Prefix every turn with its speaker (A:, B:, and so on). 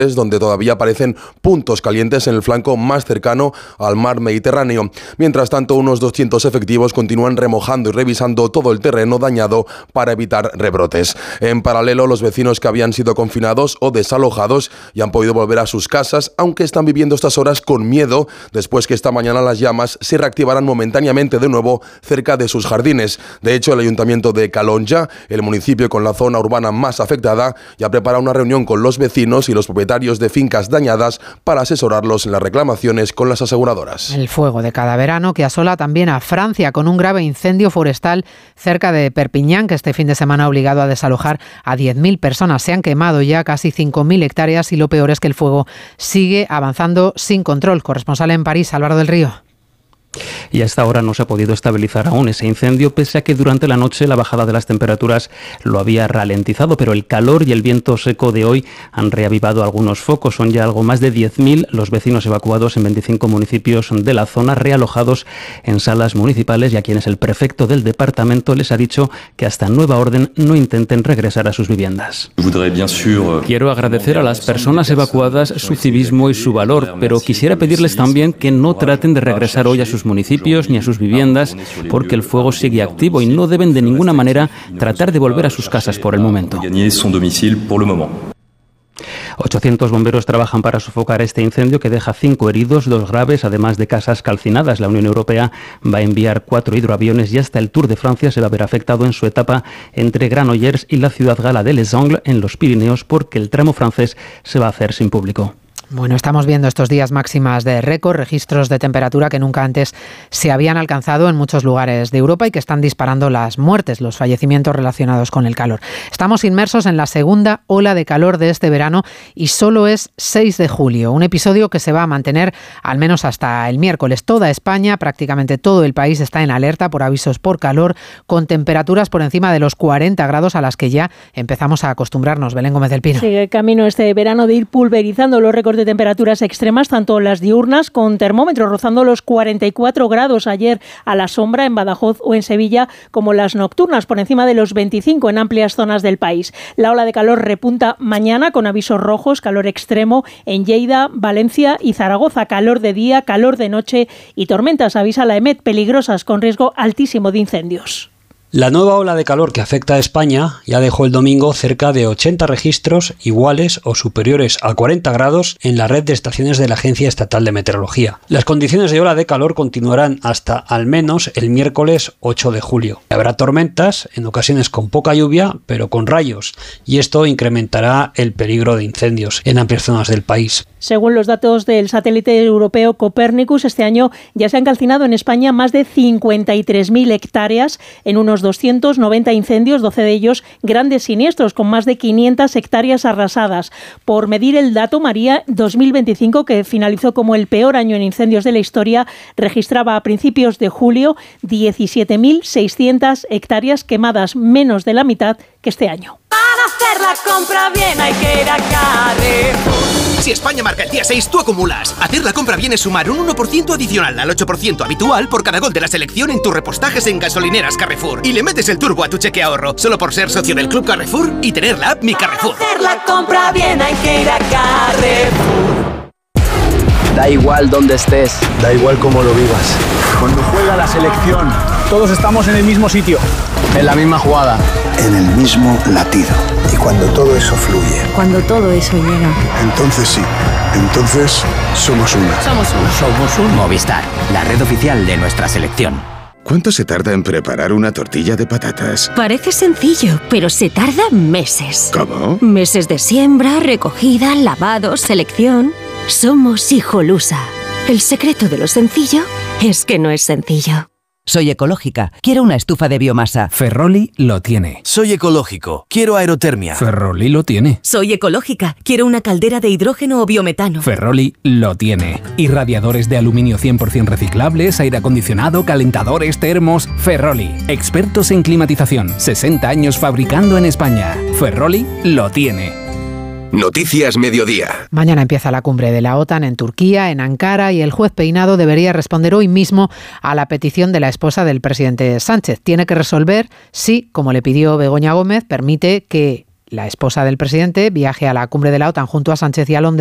A: donde todavía aparecen puntos calientes en el flanco más cercano al mar Mediterráneo. Mientras tanto, unos 200 efectivos continúan remojando y revisando todo el terreno dañado para evitar rebrotes. En paralelo, los vecinos que habían sido confinados o desalojados ya han podido volver a sus casas, aunque están viviendo estas horas con miedo después que esta mañana las llamas se reactivaran momentáneamente de nuevo cerca de sus jardines. De hecho, el ayuntamiento de Calonja, el municipio con la zona urbana más afectada, ya prepara una reunión con los vecinos y los propietarios de fincas dañadas para asesorarlos en las reclamaciones con las aseguradoras.
B: El fuego de cada verano que asola también a Francia con un grave incendio forestal cerca de Perpiñán, que este fin de semana ha obligado a desalojar a 10.000 personas. Se han quemado ya casi 5.000 hectáreas y lo peor es que el fuego sigue avanzando sin control. Corresponsal en París, Álvaro del Río.
C: Y a esta hora no se ha podido estabilizar aún ese incendio, pese a que durante la noche la bajada de las temperaturas lo había ralentizado, pero el calor y el viento seco de hoy han reavivado algunos focos. Son ya algo más de 10.000 los vecinos evacuados en 25 municipios de la zona, realojados en salas municipales, y a quienes el prefecto del departamento les ha dicho que hasta nueva orden no intenten regresar a sus viviendas. Quiero agradecer a las personas evacuadas su civismo y su valor, pero quisiera pedirles también que no traten de regresar hoy a sus municipios ni a sus viviendas, porque el fuego sigue activo y no deben de ninguna manera tratar de volver a sus casas por el momento. 800 bomberos trabajan para sofocar este incendio que deja 5 heridos, 2 graves, además de casas calcinadas. La Unión Europea va a enviar 4 hidroaviones y hasta el Tour de Francia se va a ver afectado en su etapa entre Granollers y la ciudad gala de Les Angles, en los Pirineos, porque el tramo francés se va a hacer sin público.
B: Bueno, estamos viendo estos días máximas de récord, registros de temperatura que nunca antes se habían alcanzado en muchos lugares de Europa y que están disparando las muertes, los fallecimientos relacionados con el calor. Estamos inmersos en la segunda ola de calor de este verano y solo es 6 de julio, un episodio que se va a mantener al menos hasta el miércoles. Toda España, prácticamente todo el país, está en alerta por avisos por calor, con temperaturas por encima de los 40 grados a las que ya empezamos a acostumbrarnos. Belén Gómez del Pino.
D: Sigue camino este verano de ir pulverizando los récords de temperaturas extremas, tanto las diurnas, con termómetros rozando los 44 grados ayer a la sombra en Badajoz o en Sevilla, como las nocturnas por encima de los 25 en amplias zonas del país. La ola de calor repunta mañana con avisos rojos, calor extremo en Lleida, Valencia y Zaragoza, calor de día, calor de noche y tormentas, avisa la EMET, peligrosas con riesgo altísimo de incendios.
E: La nueva ola de calor que afecta a España ya dejó el domingo cerca de 80 registros iguales o superiores a 40 grados en la red de estaciones de la Agencia Estatal de Meteorología. Las condiciones de ola de calor continuarán hasta al menos el miércoles 8 de julio. Habrá tormentas, en ocasiones con poca lluvia, pero con rayos, y esto incrementará el peligro de incendios en amplias zonas del país.
D: Según los datos del satélite europeo Copernicus, este año ya se han calcinado en España más de 53.000 hectáreas en unos 290 incendios, 12 de ellos grandes siniestros, con más de 500 hectáreas arrasadas. Por medir el dato, María, 2025, que finalizó como el peor año en incendios de la historia, registraba a principios de julio 17.600 hectáreas quemadas, menos de la mitad que este año.
F: Para hacer la compra bien hay que ir a Carrefour.
G: Si España marca el día 6, tú acumulas. Hacer la compra bien es sumar un 1% adicional al 8% habitual por cada gol de la selección en tus repostajes en gasolineras Carrefour. Y le metes el turbo a tu cheque ahorro, solo por ser socio del Club Carrefour y tener la app Mi Carrefour.
F: Para hacer la compra bien hay que ir a Carrefour.
H: Da igual dónde estés,
I: da igual cómo lo vivas. Cuando juega la selección, todos estamos en el mismo sitio,
H: en la misma jugada,
J: en el mismo latido. Y cuando todo eso fluye,
K: cuando todo eso llega,
J: entonces sí, entonces somos una.
L: Somos un Movistar, la red oficial de nuestra selección.
M: ¿Cuánto se tarda en preparar una tortilla de patatas?
K: Parece sencillo, pero se tarda meses.
M: ¿Cómo?
K: Meses de siembra, recogida, lavado, selección. Somos Hijolusa. El secreto de lo sencillo es que no es sencillo.
N: Soy ecológica, quiero una estufa de biomasa.
O: Ferroli lo tiene.
P: Soy ecológico, quiero aerotermia.
O: Ferroli lo tiene.
Q: Soy ecológica, quiero una caldera de hidrógeno o biometano.
O: Ferroli lo tiene. Irradiadores de aluminio 100% reciclables, aire acondicionado, calentadores, termos. Ferroli, expertos en climatización, 60 años fabricando en España. Ferroli lo tiene.
R: Noticias Mediodía.
B: Mañana empieza la cumbre de la OTAN en Turquía, en Ankara, y el juez Peinado debería responder hoy mismo a la petición de la esposa del presidente Sánchez. Tiene que resolver si, como le pidió Begoña Gómez, permite que la esposa del presidente viaje a la cumbre de la OTAN junto a Sánchez y a Londres